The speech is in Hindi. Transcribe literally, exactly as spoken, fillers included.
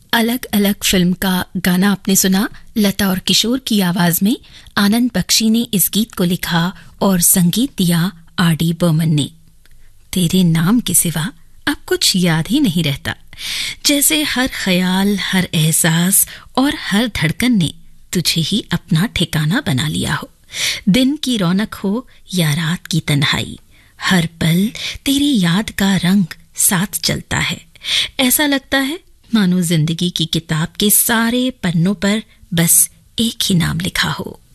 अलग अलग फिल्म का गाना आपने सुना। लता और किशोर की आवाज में आनंद बख्शी ने इस गीत को लिखा और संगीत दिया आर डी बर्मन ने। तेरे नाम के सिवा अब कुछ याद ही नहीं रहता, जैसे हर ख्याल, हर एहसास और हर धड़कन ने तुझे ही अपना ठिकाना बना लिया हो। दिन की रौनक हो या रात की तन्हाई, हर पल तेरी याद का रंग साथ चलता है। ऐसा लगता है मानो जिंदगी की किताब के सारे पन्नों पर बस एक ही नाम लिखा हो।